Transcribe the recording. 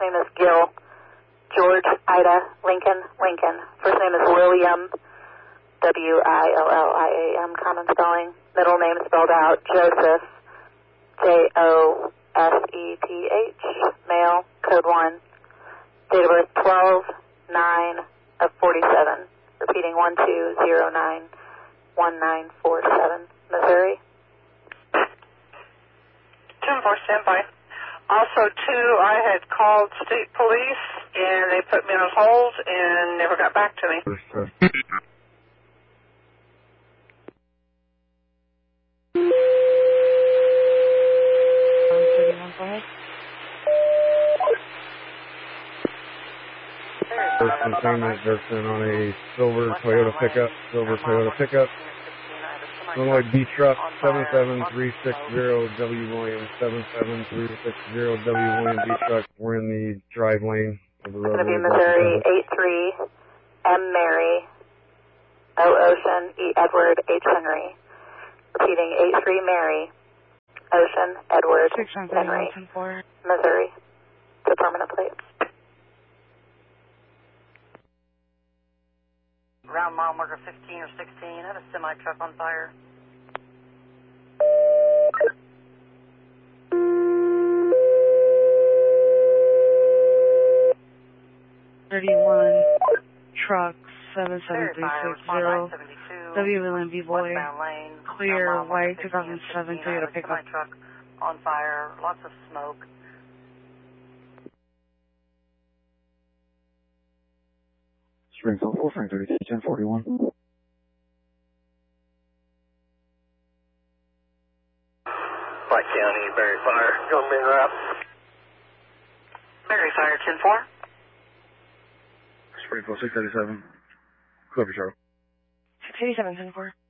name is Gil. George, Ida, Lincoln, Lincoln. First name is William, W-I-L-L-I-A-M, common spelling. Middle name spelled out, Joseph, J-O-S-E-P-H, male, code 1. Date of birth 12/9/47. Repeating 12091947. Missouri. 10-4, stand by. Also, too, I had called state police, and they put me on hold and never got back to me. Person payment Durson on a silver Toyota pickup. Illinois B truck 77360 W Williams 77360 W Williams B truck. We're in the drive lane of the road. It's going to be Missouri 83 M Mary O Ocean E Edward H Henry. Repeating 83 Mary Ocean Edward Henry. Missouri. It's a permanent plate. Around mile marker 15 or 16, I have a semi-truck on fire. Truck 77360 W William B Boy. Clear white 2007 Toyota pickup. Truck on fire, lots of smoke. Springfield 4 Frank 30 1041. Pike County, Berry Fire, going main route. Berry Fire 10-4. Springfield 687. Clover Charlie. 687 10-4.